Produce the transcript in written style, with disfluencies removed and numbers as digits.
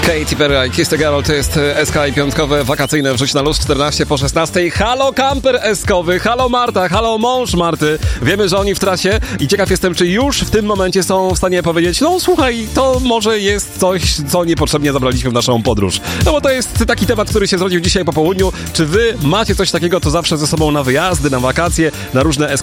Katy Perry, Kiss the Girl, to jest SK i piątkowe wakacyjne Wrzuć na luz 14 po 16. Halo kamper eskowy, halo Marta, halo mąż Marty. Wiemy, że oni w trasie i ciekaw jestem, czy już w tym momencie są w stanie powiedzieć, no słuchaj, to może jest coś, co niepotrzebnie zabraliśmy w naszą podróż. No bo to jest taki temat, który się zrodził dzisiaj po południu. Czy wy macie coś takiego, co zawsze ze sobą na wyjazdy, na wakacje, na różne SK